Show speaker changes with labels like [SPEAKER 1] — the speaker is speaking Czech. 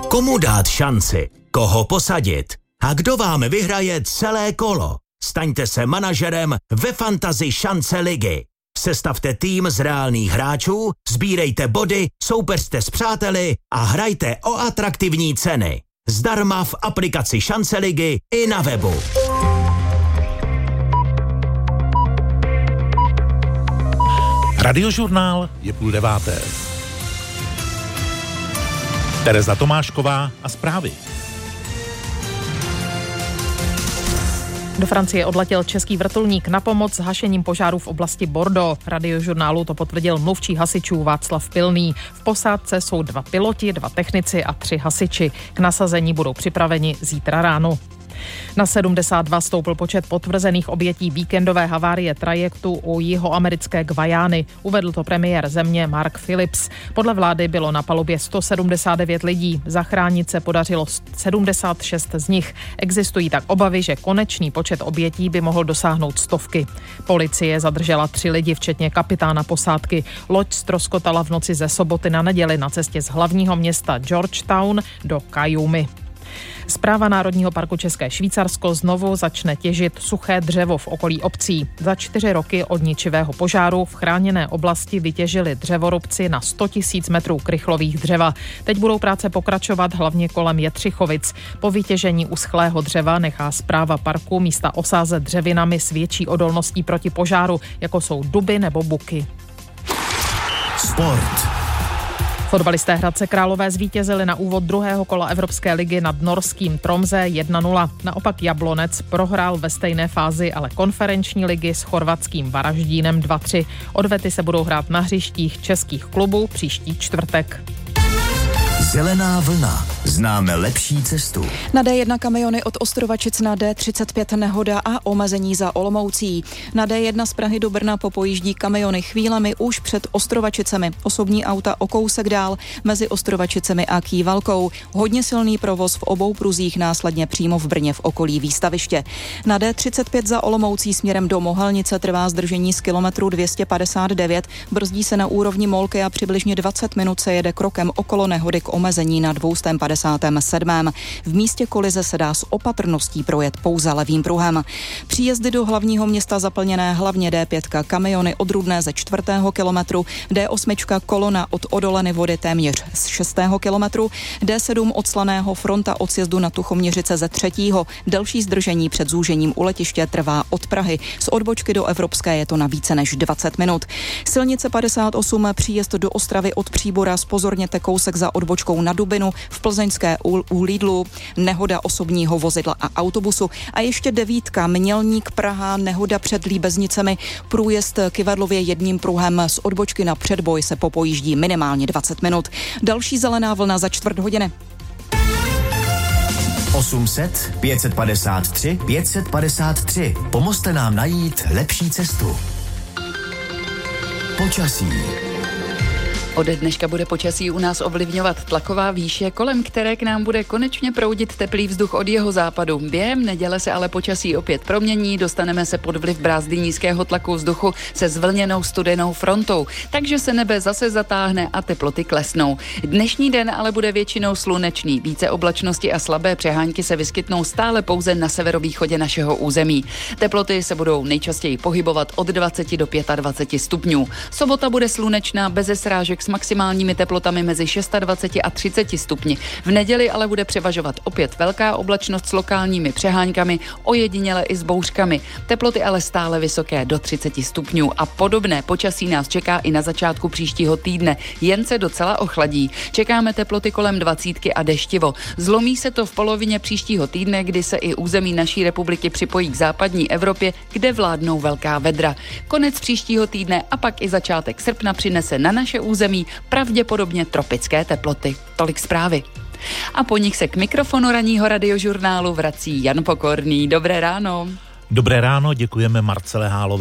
[SPEAKER 1] Komu dát šanci? Koho posadit? A kdo vám vyhraje celé kolo? Staňte se manažerem ve Fantasy šance ligy. Sestavte tým z reálných hráčů, sbírejte body, soupeřte s přáteli a hrajte o atraktivní ceny. Zdarma v aplikaci Šance ligy i na webu.
[SPEAKER 2] Radiožurnál je 8:30. Tereza Tomášková a zprávy.
[SPEAKER 3] Do Francie odletěl český vrtulník na pomoc s hašením požáru v oblasti Bordeaux. Radiožurnálu to potvrdil mluvčí hasičů Václav Pilný. V posádce jsou 2 piloti, 2 technici a 3 hasiči. K nasazení budou připraveni zítra ráno. Na 72 stoupl počet potvrzených obětí víkendové havárie trajektu u jihoamerické Guajány. Uvedl to premiér země Mark Phillips. Podle vlády bylo na palubě 179 lidí. Zachránit se podařilo 76 z nich. Existují tak obavy, že konečný počet obětí by mohl dosáhnout 100. Policie zadržela 3 lidi, včetně kapitána posádky. Loď ztroskotala v noci ze soboty na neděli na cestě z hlavního města Georgetown do Cayumy. Správa Národního parku České Švýcarsko znovu začne těžit suché dřevo v okolí obcí. Za 4 roky od ničivého požáru v chráněné oblasti vytěžili dřevorubci na 100 000 metrů krychlových dřeva. Teď budou práce pokračovat hlavně kolem Jetřichovic. Po vytěžení uschlého dřeva nechá správa parku místa osázet dřevinami s větší odolností proti požáru, jako jsou duby nebo buky.
[SPEAKER 1] Sport.
[SPEAKER 3] Fotbalisté Hradce Králové zvítězili na úvod druhého kola Evropské ligy nad norským Tromsø 1-0. Naopak Jablonec prohrál ve stejné fázi ale konferenční ligy s chorvatským Varaždínem 2-3. Odvety se budou hrát na hřištích českých klubů příští čtvrtek.
[SPEAKER 1] Zelená vlna. Známe lepší cestu.
[SPEAKER 4] Na D1 kamiony od Ostrovačic na D35 nehoda a omezení za Olomoucí. Na D1 z Prahy do Brna popojíždí kamiony chvílemi už před Ostrovačicemi. Osobní auta o kousek dál mezi Ostrovačicemi a Kývalkou. Hodně silný provoz v obou pruzích, následně přímo v Brně v okolí výstaviště. Na D35 za Olomoucí směrem do Mohelnice trvá zdržení z kilometru 259. Brzdí se na úrovni Molky a přibližně 20 minut se jede krokem okolo nehody k omezení na 257. V místě kolize se dá s opatrností projet pouze levým pruhem. Příjezdy do hlavního města zaplněné hlavně D5 kamiony od Rudné ze 4. kilometru, D8 kolona od Odoleny Vody téměř z 6. kilometru, D7 od Slaného Fronta od sjezdu na Tuchoměřice ze 3. Delší zdržení před zúžením u letiště trvá od Prahy. Z odbočky do Evropské je to na více než 20 minut. Silnice 58 příjezd do Ostravy od Příbora, zpozorněte kousek za odbočkou na Dubinu, v Plzeňské u Lidlu, nehoda osobního vozidla a autobusu. A ještě 9 Mělník Praha, nehoda před Líbeznicemi, průjezd Kyvadlově jedním pruhem, z odbočky na Předboj se popojíždí minimálně 20 minut. Další zelená vlna za čtvrt hodiny.
[SPEAKER 1] 800 553 553. Pomozte nám najít lepší cestu. Počasí.
[SPEAKER 5] Ode dneška bude počasí u nás ovlivňovat tlaková výše, kolem které k nám bude konečně proudit teplý vzduch od jeho západu. Během neděle se ale počasí opět promění, dostaneme se pod vliv brázdy nízkého tlaku vzduchu se zvlněnou studenou frontou, takže se nebe zase zatáhne a teploty klesnou. Dnešní den ale bude většinou slunečný, více oblačnosti a slabé přehánky se vyskytnou stále pouze na severovýchodě našeho území. Teploty se budou nejčastěji pohybovat od 20 do 25 stupňů. Sobota bude slunečná, beze srážek s maximálními teplotami mezi 26 a 30 stupni. V neděli ale bude převažovat opět velká oblačnost s lokálními přeháňkami, ojediněle i s bouřkami. Teploty ale stále vysoké do 30 stupňů a podobné počasí nás čeká i na začátku příštího týdne. Jen se docela ochladí. Čekáme teploty kolem 20 a deštivo. Zlomí se to v polovině příštího týdne, kdy se i území naší republiky připojí k západní Evropě, kde vládnou velká vedra. Konec příštího týdne a pak i začátek srpna přinese na naše území pravděpodobně tropické teploty. Tolik zprávy. A po nich se k mikrofonu ranního radiožurnálu vrací Jan Pokorný. Dobré ráno.
[SPEAKER 2] Dobré ráno, děkujeme Marcele Hálové.